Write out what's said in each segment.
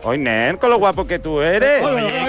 Oi, nen, con lo guapo que tu eres.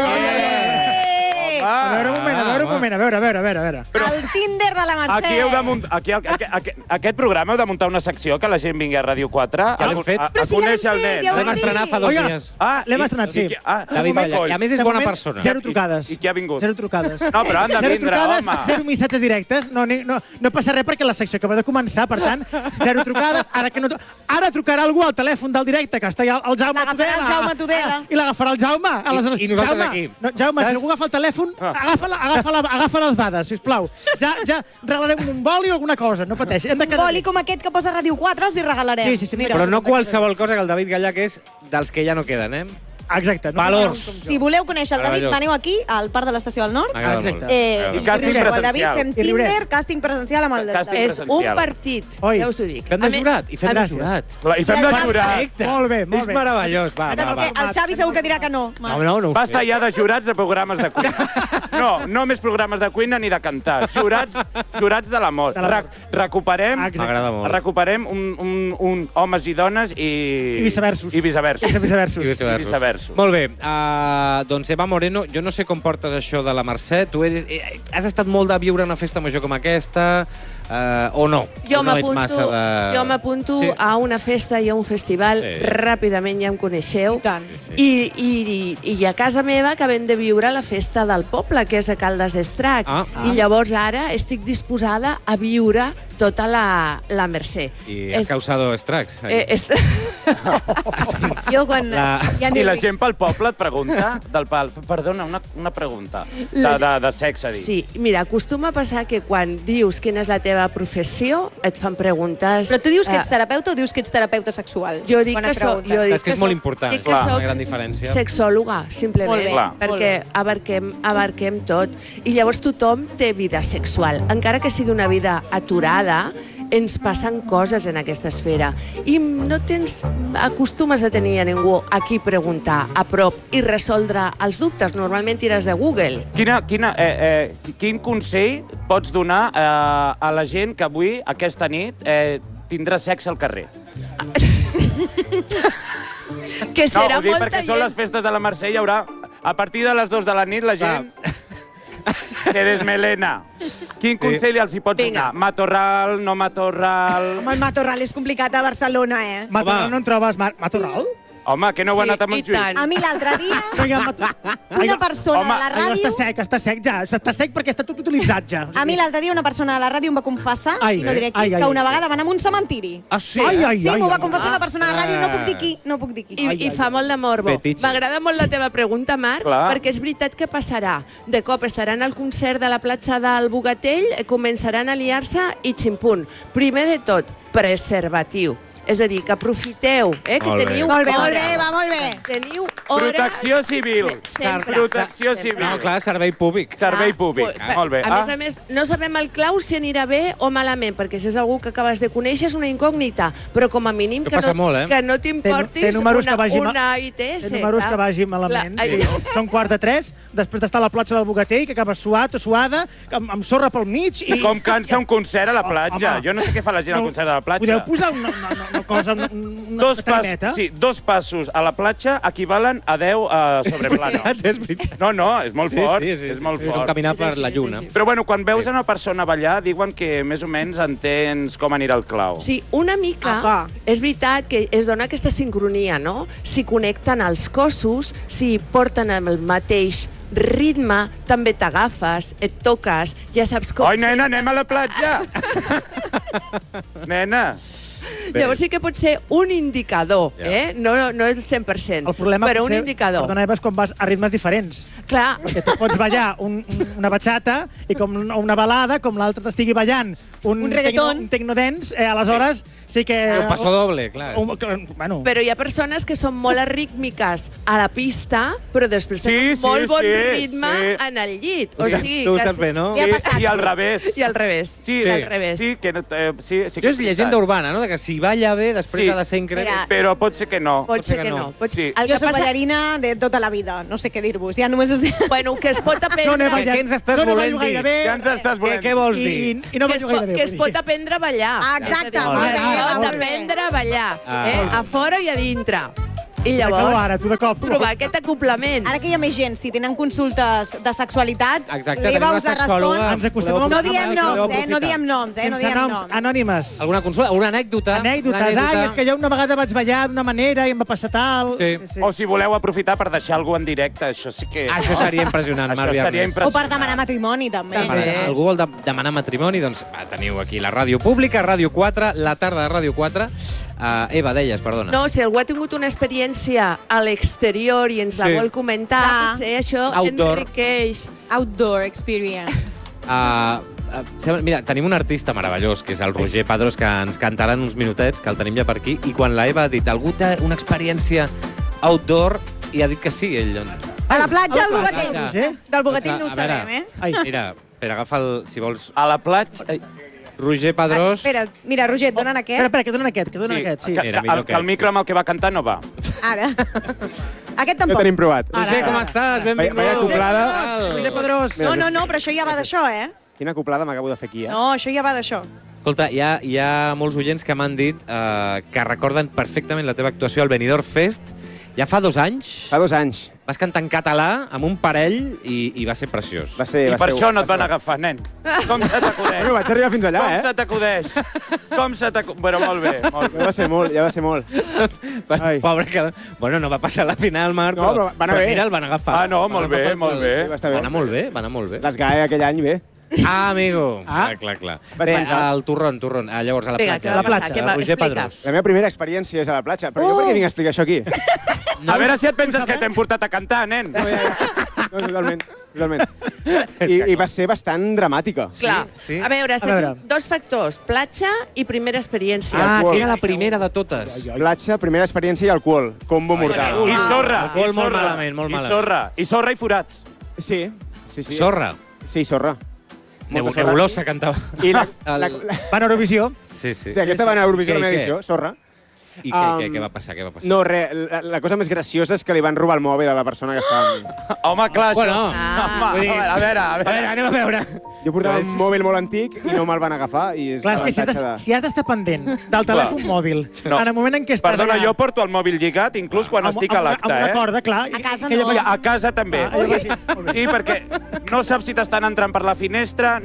A veure, un moment, a veure. El Tinder de la Mercè. Aquí heu de muntar... Aquest programa heu de muntar una secció que la gent vingui a Ràdio 4 Ja l'hem fet. a conèixer el nen. L'hem estrenat fa 2 dies. L'hem estrenat, sí. David Vallà. I a més és bona persona. 0 trucades. I qui ha vingut? 0 trucades. No, però han de 0 vindre, trucades, home. 0 missatges directes. No passa res perquè la secció acaba de començar, per tant, 0 trucades. Ara trucarà algú al telèfon del directe, que està allà el Jaume Tudela. L'agafarà el Jaume Tudela. I l'agafarà el Jaume. I nosaltres aquí. Jaume, si algú agafa el telèfon, agafa les dades, sisplau. Ja regalarem un boli o alguna cosa, no pateix. Un boli com aquest que posa Ràdio 4 els hi regalarem. Sí. Però no qualsevol cosa, que el David Gallà, que és dels que ja no queden, eh? Exacte. Valors. Si voleu conèixer el David, aneu aquí, al Parc de l'Estació del Nord. Exacte. I càsting El David presencial. fem Tinder, càsting presencial amb el Càsting David. És un partit, Oi. ja us ho dic. Fem de jurat, i fem de jurat. I fem de jurat. Molt bé. És meravellós, va. El Xavi segur que dirà que no. No. Basta ja de jurats de programes de cuina. No més programes de cuina ni de cantar. Jurats de l'amor. Recuperem un homes i dones i viceversos. I viceversos. Molt bé. Doncs Eva Moreno, jo no sé com portes això de la Mercè. Tu has estat molt de viure una festa major com aquesta o no? Jo no ets massa de... m'apunto a una festa i a un festival, ràpidament ja em coneixeu. I a casa meva acabem de viure la festa del poble, que és a Caldes d'Estrac. I llavors ara estic disposada a viure tota la Mercè. I has causado estracs. Jo quan... I la gent pel poble et pregunta, perdona, una pregunta, de sexe, dic. Sí, mira, acostuma a passar que quan dius quina és la teva professió, et fan preguntes... Però tu dius que ets terapeuta o dius que ets terapeuta sexual? Jo dic que soc... És que és molt important, és una gran diferència. Sexòloga, simplement, perquè Molt abarquem tot. I llavors tothom té vida sexual. Encara que sigui una vida aturada, ens passen coses en aquesta esfera. I no acostumes a tenir a ningú a qui preguntar a prop i resoldre els dubtes. Normalment tires de Google. Quin consell pots donar a la gent que avui, aquesta nit, tindrà sexe al carrer? Que serà ho dic molta perquè són les festes de la Mercè, hi haurà... A partir de les 2 de la nit, la gent... Se desmelena. Quin consell els hi pots donar? Matorral, no matorral... Home, el Matorral és complicat a Barcelona, Matorral no en trobes... Matorral? Home, que no ho ha anat a Montjuïc? A mi l'altre dia, una persona de la ràdio... Està sec ja. Està sec perquè està tot utilitzat ja. A mi l'altre dia una persona de la ràdio em va confessar, no diré qui, que una vegada va anar a un cementiri. Ah, sí? Sí, m'ho va confessar una persona de la ràdio, no puc dir qui. I fa molt de morbo. M'agrada molt la teva pregunta, Marc, perquè és veritat que passarà. De cop estaran al concert de la platja del Bogatell, començaran a liar-se i ximpunt. Primer de tot, preservatiu. És a dir, que aprofiteu, que teniu hora. Molt bé. Teniu hora... Protecció civil. Protecció civil. No, clar, servei públic. Servei públic. Molt bé. A més, no sabem el clau si anirà bé o malament, perquè si és algú que acabes de conèixer és una incògnita, però com a mínim que no t'importis una ITS. Té números que vagin malament. Són 2:45, després d'estar a la platja del Bogatell, que acabes suat o suada, amb sorra pel mig... I com cansa un concert a la platja. Jo no sé què fa la gent al concert a la platja. Podeu posar una cosa, una taroneta? Sí, 2 passos a la platja equivalen a 10 sobre plano. És veritat. No, és molt fort. És molt fort. És caminar per la lluna. Però bueno, quan veus una persona ballar, diuen que més o menys entens com anirà el clau. Sí, una mica. És veritat que es dona aquesta sincronia, no? Si connecten els cossos, si porten el mateix ritme, també t'agafes, et toques, ja saps com... Oi, nena, anem a la platja! Nena! Llavors sí que pot ser un indicador, no és el 100%, però un indicador. Perdona, Eva, és quan vas a ritmes diferents. Clar. Perquè tu pots ballar una bachata i com una balada, com l'altre t'estigui ballant un reggaeton, un tecnodance, aleshores sí que... Un paso doble, clar. Però hi ha persones que són molt arrítmiques a la pista, però després tenen molt bon ritme en el llit. Tu ho saps bé, no? I al revés. I al revés. Sí, jo és llegenda urbana, no? Que si balla bé, després ha de ser increïble. Però pot ser que no. Pot ser que no. Jo soc ballarina de tota la vida, no sé què dir-vos. Ja només us dic... Bueno, que es pot aprendre... Què ens estàs volent dir? Què ens estàs volent dir? Què vols dir? Que es pot aprendre a ballar. Exacte. Es pot aprendre a ballar. A fora i a dintre. I llavors, ara, tu de cop. trobar aquest acoplament. Ara que hi ha més gent, si tenen consultes de sexualitat, Exacte, l'Eva tenim una us la respon. sexòloga. Ens acostumem a... No diem noms, no diem noms, no Sense diem noms, noms. anònimes. Alguna consulta? Una anècdota? Anècdotes. Ai, és que jo una vegada vaig ballar d'una manera i em va passar tal... Sí. O si voleu aprofitar per deixar algú en directe, això sí que... Això seria impressionant, Això Marc seria Viarnes. O per impressionant. demanar matrimoni, també. Algú vol demanar matrimoni? Doncs teniu aquí la ràdio pública, Ràdio 4, la tarda de Ràdio 4. Eva, deies, perdona. No, si algú ha tingut una experiència a l'exterior i ens la Sí. vol comentar, potser això Outdoor. enriqueix. Outdoor experience. Mira, tenim un artista meravellós, que és el Roger Padrós, que ens cantarà en uns minutets, que el tenim ja per aquí, i quan la Eva ha dit algú té una experiència outdoor, i ha dit que sí, ell. A la platja, al platja. Bogatell. Roger? Del Bogatell no ho A veure, sabem, eh? Ai. Mira, Pere, agafa el... Si vols... A la platja... Roger Padrós... Espera, mira, Roger, et donen aquest. Espera, que donen aquest, que donen aquest, sí. Mira, millor que el micro amb el que va cantar no va. Ara. Aquest Ja tampoc. tenim provat. Roger, com estàs? Benvingut. Vaya acoplada. Roger Padrós. No, però això ja va d'això, eh? Quina acoplada m'acabo de fer aquí, eh? No, això ja va d'això. Escolta, hi ha molts oients que m'han dit que recorden perfectament la teva actuació al Benidorm Fest. Ja fa 2 anys. Fa 2 anys. Vas cantar en català amb un parell i va ser preciós. Va ser, I per això no et van va ser- agafar, nen. Com se t'acudeix? Bueno, vaig arribar fins allà, Com se eh? t'acudeix? Com se t'acudeix? Però molt bé, molt bé. Ja va ser molt, ja va ser molt. Ai. Pobre que... Bueno, no va passar a la final, Marc, No, però va anar bé. mira, el van agafar. Ah, no, molt bé, molt bé. Sí, va estar Va bé. anar molt bé, va anar molt bé. Les GAE aquell any, bé. Ah, amigo. Ah. Clar. Vaig Bé, pensar. el torron. Llavors, a la Vinga, platja. què va passar? platja. Què va? Roger Explica. Padrós. La meva primera experiència és a la platja. Però jo per què vinc a explicar això aquí? A veure si et penses que t'hem portat a cantar, nen. No, totalment. I va ser bastant dramàtica. Clar. sí. A veure, veure. 2 factors, platja i primera experiència. Ah, alcohol. que era la primera de totes. Platja, primera experiència i alcohol. Combo mortal. I sorra. Alcohol I molt sorra. malament, molt malament. I sorra. I sorra i forats. Sí. Sorra. Sí, sorra. Molta sorra. Nebulosa cantava. I la, El- la, Van a Eurovisió. Sí. sí, aquesta va anar a Eurovisió, Què, la meva què? edició, sorra. I què va passar? No, res, la cosa més graciosa és que li van robar el mòbil a la persona que estava amb mi. Home, clar, això... Bueno, Home, vull dir- a veure. A veure, anem a veure. Jo portava un mòbil molt antic i no me'l van agafar. I és Clar, és que l'avantatge si has d'estar pendent del telèfon mòbil, No. en el moment en què estàs Perdona, allà... jo porto el mòbil lligat, inclús quan estic a l'acte, Amb una eh? corda, clar. A casa que ella no. va- A casa també. Ah, allò va ser- molt bé. Sí, perquè no saps si t'estan entrant per la finestra,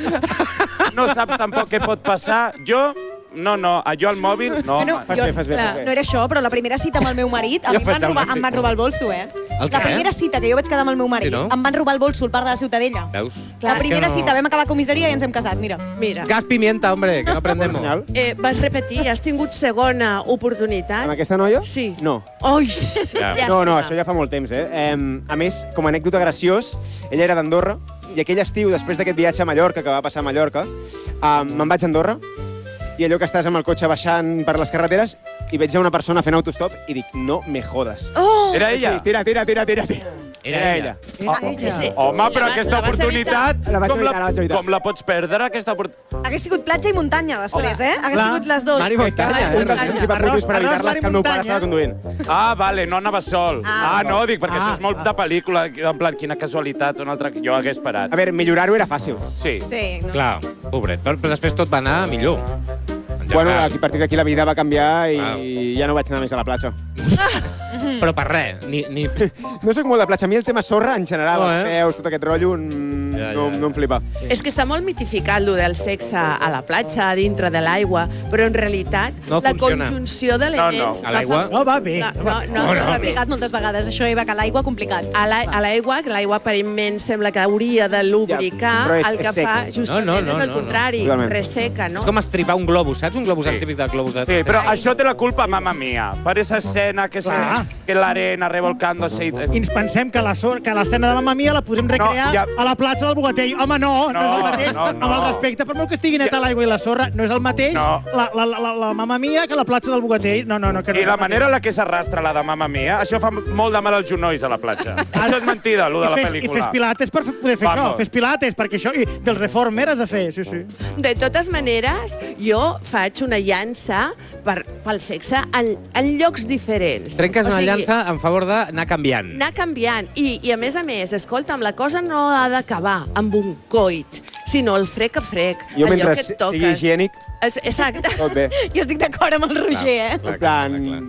no saps tampoc què pot passar. Jo jo al mòbil, no. Bueno, home. Fas bé, fas bé. No era això, però la primera cita amb el meu marit, a mi em van robar el bolso, eh? El La què? primera cita que jo vaig quedar amb el meu marit, Sí, no? em van robar el bolso al parc de la Ciutadella. Veus? La primera És que no- cita, vam acabar a comissaria i ens hem casat, mira. Mira, Gas pimienta, hombre, que no aprendemos. Genial. vas repetir, has tingut segona oportunitat? Amb aquesta noia? Sí. No. Ui, Ja. No, això ja fa molt temps, eh? A més, com a anècdota graciós, ella era d'Andorra i aquell estiu, després d'aquest viatge a Mallorca, que va passar a Mallorca, me'n vaig a Andorra i allò que estàs amb el cotxe baixant per les carreteres i veig a una persona fent autostop i dic, no me jodes. Oh! Era ella? Sí, tira. Era ella. Home, però La aquesta vas oportunitat, La vaig evitar, la vaig evitar. com la pots perdre, aquesta oportunitat? Hagués sigut platja i muntanya després, eh? Hagués Clar. sigut les dues. Mari Muntanya, Un dels principals motius per evitar-les que el meu pare estava conduint. Ah, vale, no anava sol. Ah. No, dic, perquè això és molt de pel·lícula, en plan, quina casualitat, un altre que jo hagués parat. A veure, millorar-ho era fàcil. Sí. Sí, no. Clar, pobret. Però després tot va anar millor. En Bueno, general. a partir d'aquí la vida va canviar i Wow. ja no vaig anar més a la platja. Però per res. Ni... No soc molt de platja. A mi el tema sorra, en general, No, els peus, tot aquest rotllo, Ja. no em flipa. És que està molt mitificat, lo del sexe a la platja, a dintre de l'aigua, però en realitat No la funciona. conjunció d'elements... No. A l'aigua? No, va bé. No, No, no, no. va bé. Complicat moltes vegades, això, Eva, que l'aigua complicat. A l'aigua, que l'aigua aparentment sembla que hauria de lubricar, però és el que seca. fa justament és el contrari, Totalment. resseca, no? És com estripar un globus, saps? Un globus Sí. típic del globus de... Sí, però això té la culpa Mamma Mia, per esa escena que l'arena revolcándose. I ens pensem que l'escena de Mamma Mia la podrem recrear ja. a la platja del Bogatell. Home, no és el mateix. no. Amb el respecte, per molt que estigui neta l'aigua i la sorra, no és el mateix No. la Mamma Mia que la platja del Bogatell. No, que no I és la el mateix. manera en la que s'arrastra la de Mamma Mia, això fa molt de mal als genolls a la platja. Això és mentida, allò de la I pel·lícula. fes pilates per poder fer Vamos. això. Fes pilates, perquè això... I del Reformer has de fer, sí. De totes maneres, jo faig una llança pel sexe en llocs diferents. Trenques O una sigui, llança en favor d'anar canviant. anar canviant. I a més, escolta'm, la cosa no ha d'acabar amb un coit, sinó el frec a frec. Jo, allò mentre que et sigui higiènic, Exacte. tot bé. Jo estic d'acord amb el Roger, eh? En plan,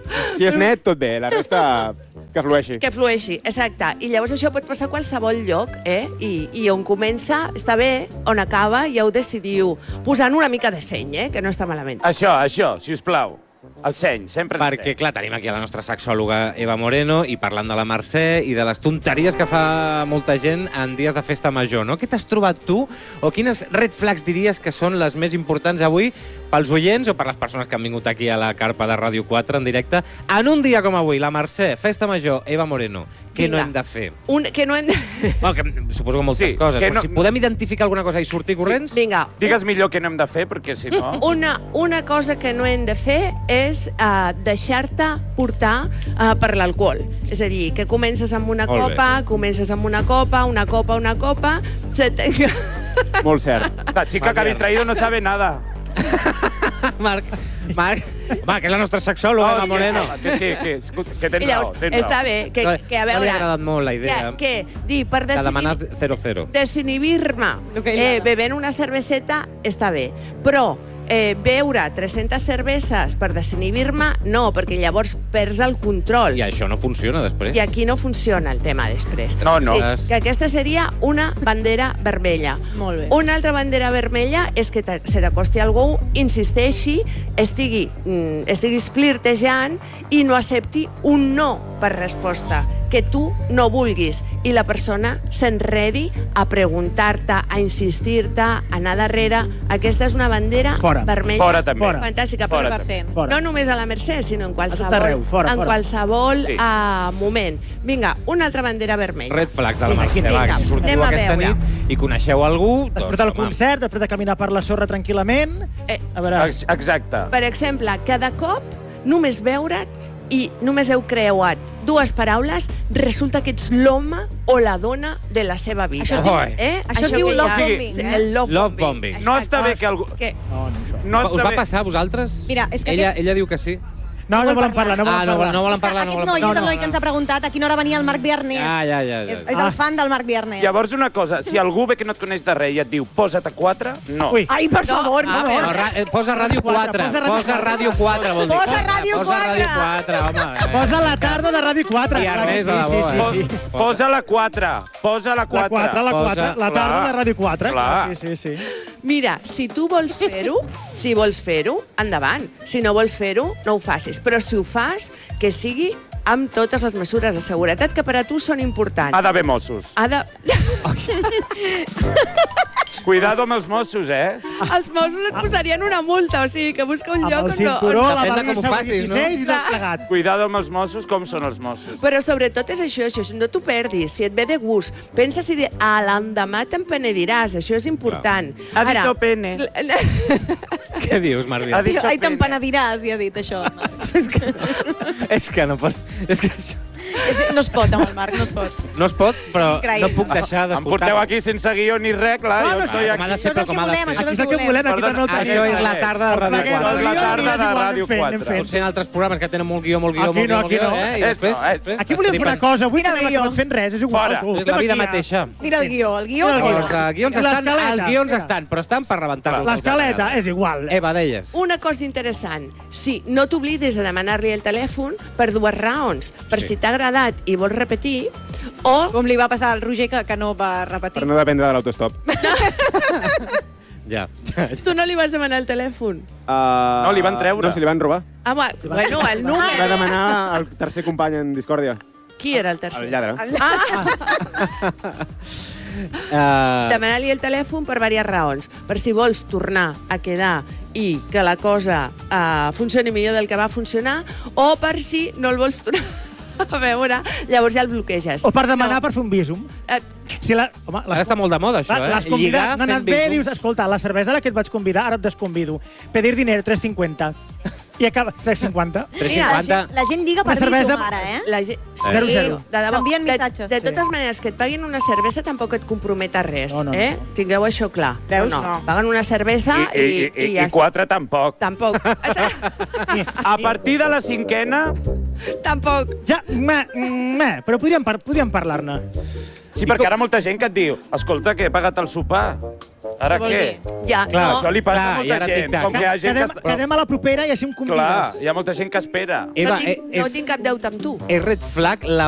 Si és net, tot bé. La resta, que flueixi. Que flueixi, exacte. I llavors això pot passar a qualsevol lloc, I on comença està bé, on acaba ja ho decidiu. Posant una mica de seny, que no està malament. Això, si us plau. El seny, sempre el seny. Perquè, clar, tenim aquí la nostra sexòloga Eva Moreno i parlant de la Mercè i de les tonteries que fa molta gent en dies de festa major, no? Què t'has trobat tu? O quines red flags diries que són les més importants avui pels oients o per les persones que han vingut aquí a la carpa de Ràdio 4 en directe? En un dia com avui, la Mercè, festa major, Eva Moreno, què no hem de fer? Que no hem de... Bueno, que suposo que moltes coses, però si podem identificar alguna cosa i sortir corrents... Vinga. Digues millor què no hem de fer, perquè si no... Una cosa que no hem de fer és deixar-te portar per l'alcohol. És a dir, que comences amb una copa, una copa... Molt cert. La chica que habéis traído no sabe nada. Marc, que és la nostra sexòloga, Eva Moreno. Que tens raó. Està bé, que a veure... No li ha agradat molt la idea. Per demanar 0-0. Desinhibir-me bevent una cerveseta està bé, però beure 300 cerveses per desinhibir-me, no, perquè llavors perds el control. I això no funciona després. I aquí no funciona el tema després. No. Que aquesta seria una bandera vermella. Molt bé. Una altra bandera vermella és que se t'acosti algú, insisteixi, estiguis flirtejant i no accepti un no per resposta, que tu no vulguis i la persona s'enredi a preguntar-te, a insistir-te, a anar darrere. Aquesta és una bandera vermella. Fora també. Fantàstica. Fora. No només a la Mercè, sinó en qualsevol, arreu, fora. qualsevol moment. Vinga, una altra bandera vermella. Red flags de la Mercè. Va, que si sortiu aquesta nit i coneixeu algú... Després del concert, després de caminar per la sorra tranquil·lament... A veure... Exacte. Per exemple, cada cop només veure't i només heu creuat dues paraules, resulta que ets l'home o la dona de la seva vida. Això es diu love bombing. El love bombing. No està bé que algú... Us va passar a vosaltres? Mira, és que ella diu que sí. No volen parlar. No volen parlar. Aquest noi és el noi que ens ha preguntat a quina hora venia el Marc Biarnés. Ja. És el fan del Marc Biarnés. Llavors, una cosa, si algú ve que no et coneix de res i et diu posa't a 4, no. Ai, per favor, no. Posa Ràdio 4. Posa Ràdio 4, vol dir. Posa Ràdio 4, home. Posa la tarda de Ràdio 4. I Ernest, sí. Posa la 4. Posa la 4. La tarda de Ràdio 4. Clar. Sí. Mira, si tu vols fer-ho, endavant. Si no vols fer-ho, no ho facis. Però si ho fas, que sigui amb totes les mesures de seguretat que per a tu són importants. Ha d'haver Mossos. Cuidado amb els Mossos, Els Mossos et posarien una multa, o sigui, que busca un lloc on no... Depèn de com ho facis, no? Cuidado amb els Mossos, com són els Mossos. Però sobretot és això, no t'ho perdis, si et ve de gust. Pensa si a l'endemà te'n penediràs, això és important. Ha dit pene. Què dius, Marvin? Ai, te'n penediràs, i ha dit això. És que no pots... És que això... No es pot amb el Marc, no es pot. No es pot, però no puc deixar d'escoltar. Em porteu aquí sense guió ni res, clar. Com ha de ser, però com ha de ser. Això és el que volem. Això és la tarda de Ràdio 4. La tarda de Ràdio 4. Potser en altres programes que tenen molt guió. Aquí no. Aquí volem fer una cosa. Avui no hem acabat fent res, és igual. És la vida mateixa. Mira el guió. Els guions estan, però estan per rebentar-los. L'escaleta és igual. Eva, deies. Una cosa interessant. Sí, no t'oblidis de demanar-li el telèfon per dues raons. Per si t'ha agradat i vols repetir, o... Com li va passar al Roger, que no va repetir. Per no dependre de l'autostop. Ja. Tu no li vas demanar el telèfon? No, li van treure. No, si li van robar. Bueno, el número... Va demanar el tercer company en discòrdia. Qui era el tercer? El lladre. Demanar-li el telèfon per diverses raons. Per si vols tornar a quedar i que la cosa funcioni millor del que va funcionar, o per si no el vols tornar a veure, llavors ja el bloqueges. O per demanar per fer un bísum. Ara està molt de moda, això, L'has convidat, no ha anat bé, dius, escolta, la cervesa a la que et vaig convidar, ara et desconvido. Pedir dinero, 3,50. I acaba... 3,50. Mira, la gent lliga per bísum ara, La gent... S'envien missatges. De totes maneres, que et paguin una cervesa tampoc et compromet a res, No. Tingueu això clar. Veus? No. Paguen una cervesa i ja està. I 4 tampoc. Tampoc. A partir de la 5ª... Tampoc. Ja, però podríem parlar-ne. Sí, perquè ara molta gent que et diu escolta, que he pagat el sopar. Ara Què vol què? dir? Ja, Clar, no. Això li passa Clar, a i molta ara gent. tic-tac. Com que hi ha gent que... Quedem a la propera i així em Clar, convides. hi ha molta gent que espera. Eva, No tinc cap deute amb tu. és red flag la